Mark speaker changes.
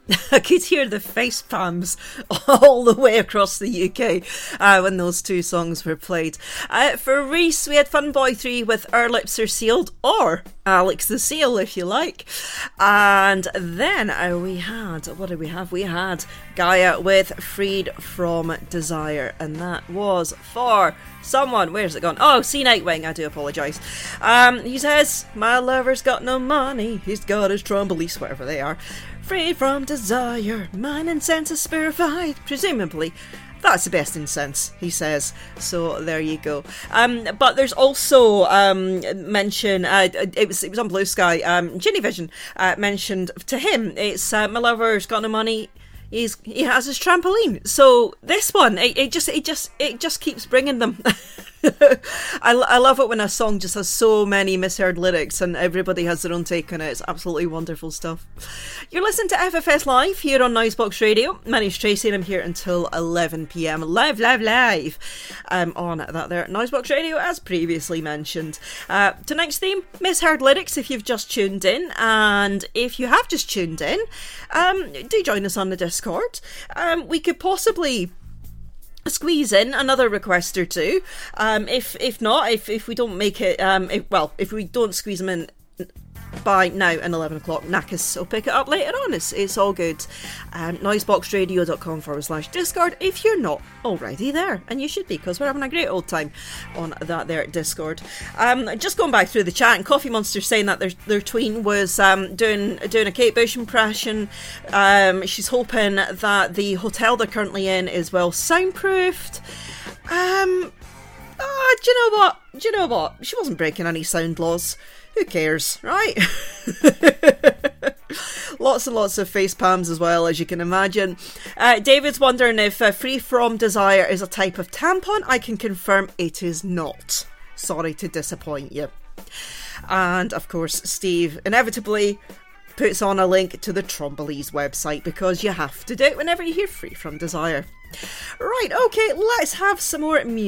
Speaker 1: I could hear the face palms all the way across the UK when those two songs were played. For Reese, we had Fun Boy 3 with Our Lips Are Sealed, or Alex the Seal, if you like. And then we had, what did we have? We had Gaia with Freed From Desire, and that was for someone. Where's it gone? Oh, C Nightwing, I do apologise. He says, my lover's got no money, he's got his trombolis, whatever they are. Free from desire, mind and senses purified. Presumably, that's the best incense, he says. So there you go. But there's also mention. It was on Blue Sky. Ginny Vision mentioned to him. It's my lover's got no money. He has his trampoline. So this one, it just keeps bringing them. I love it when a song just has so many misheard lyrics and everybody has their own take on it. It's absolutely wonderful stuff. You're listening to FFS Live here on Noisebox Radio. My name's Tracy and I'm here until 11 p.m. Live on that there Noisebox Radio, as previously mentioned. Tonight's theme, misheard lyrics if you've just tuned in, and if you have just tuned in, do join us on the Discord. We could possibly squeeze in another request or two. If not, if we don't make it, if we don't squeeze them in by now and 11 o'clock, Nakas will pick it up later on. It's all good. Noiseboxradio.com/Discord if you're not already there, and you should be, because we're having a great old time on that there Discord. Just going back through the chat, and Coffee Monster saying that their tween was doing a Kate Bush impression. She's hoping that the hotel they're currently in is well soundproofed. Do you know what? She wasn't breaking any sound laws. Who cares, right? Lots and lots of face palms as well, as you can imagine. David's wondering if Free From Desire is a type of tampon. I can confirm it is not. Sorry to disappoint you. And of course, Steve inevitably puts on a link to the Trombolis website, because you have to do it whenever you hear Free From Desire. Right, okay, let's have some more music.